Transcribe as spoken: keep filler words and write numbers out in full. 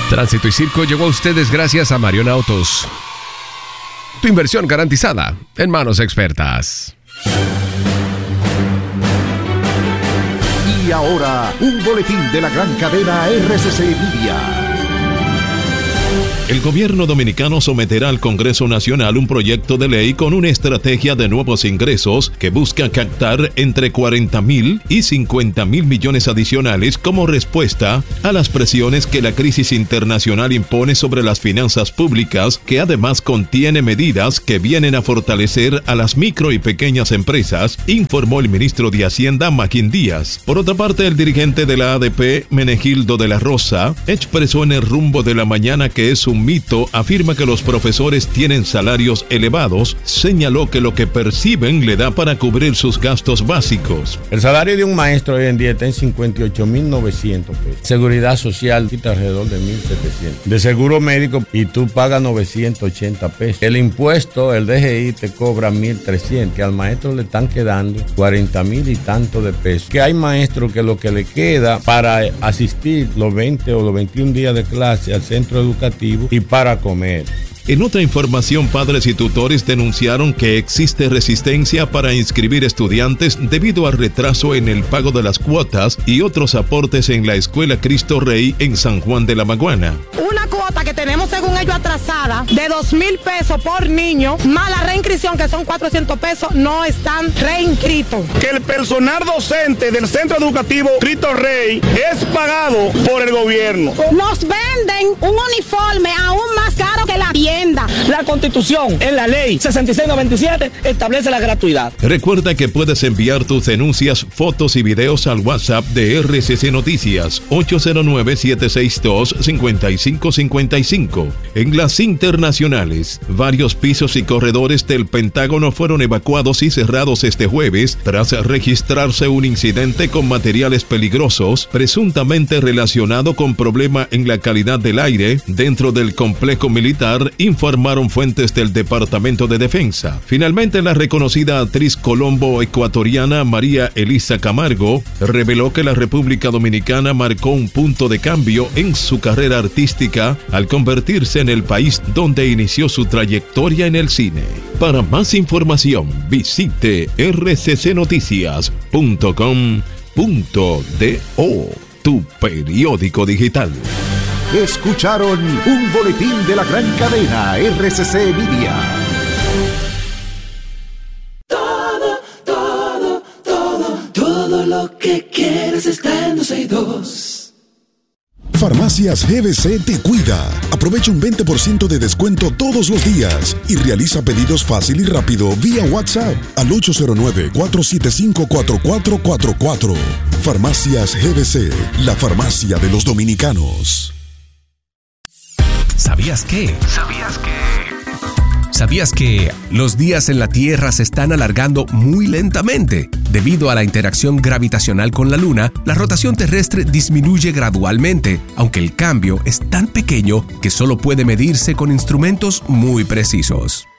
Tránsito y Circo llegó a ustedes gracias a Marion Autos. Tu inversión garantizada en manos expertas. Y ahora, un boletín de la gran cadena R C C Media. El gobierno dominicano someterá al Congreso Nacional un proyecto de ley con una estrategia de nuevos ingresos que busca captar entre cuarenta mil y cincuenta mil millones adicionales como respuesta a las presiones que la crisis internacional impone sobre las finanzas públicas, que además contiene medidas que vienen a fortalecer a las micro y pequeñas empresas, informó el ministro de Hacienda, Magín Díaz. Por otra parte, el dirigente de la A D P, Menegildo de la Rosa, expresó en El Rumbo de la Mañana que es un mito, afirma que los profesores tienen salarios elevados, señaló que lo que perciben le da para cubrir sus gastos básicos. El salario de un maestro hoy en día está en cincuenta y ocho mil novecientos pesos. Seguridad social quita alrededor de mil setecientos. De seguro médico y tú pagas novecientos ochenta pesos. El impuesto, el D G I te cobra mil trescientos, que al maestro le están quedando cuarenta mil y tanto de pesos. Que hay maestros que lo que le queda para asistir los veinte o los veintiún días de clase al centro educativo y para comer. En otra información, padres y tutores denunciaron que existe resistencia para inscribir estudiantes debido al retraso en el pago de las cuotas y otros aportes en la Escuela Cristo Rey en San Juan de la Maguana. Una cuota que tenemos según ellos atrasada de dos mil pesos por niño, más la reinscripción que son cuatrocientos pesos, no están reinscritos. Que el personal docente del Centro Educativo Cristo Rey es pagado por el gobierno. Nos venden un uniforme aún más caro que la tienda. La Constitución, en la ley sesenta y seis noventa y siete, establece la gratuidad. Recuerda que puedes enviar tus denuncias, fotos y videos al WhatsApp de R C C Noticias ocho cero nueve, siete seis dos, cinco cinco cinco cinco. En las internacionales, varios pisos y corredores del Pentágono fueron evacuados y cerrados este jueves tras registrarse un incidente con materiales peligrosos, presuntamente relacionado con problema en la calidad del aire dentro del complejo militar, informaron fuentes del Departamento de Defensa. Finalmente, la reconocida actriz colombo-ecuatoriana María Elisa Camargo reveló que la República Dominicana marcó un punto de cambio en su carrera artística al convertirse en el país donde inició su trayectoria en el cine. Para más información, visite r c c noticias punto com punto do, tu periódico digital. Escucharon un boletín de la gran cadena R C C Media. Todo, todo, todo, todo lo que quieres está en doce y dos. Farmacias G B C te cuida. Aprovecha un veinte por ciento de descuento todos los días y realiza pedidos fácil y rápido vía WhatsApp al ocho cero nueve, cuatro siete cinco, cuatro cuatro cuatro cuatro. Farmacias G B C, la farmacia de los dominicanos. ¿Sabías qué? ¿Sabías qué? ¿Sabías que los días en la Tierra se están alargando muy lentamente? Debido a la interacción gravitacional con la Luna, la rotación terrestre disminuye gradualmente, aunque el cambio es tan pequeño que solo puede medirse con instrumentos muy precisos.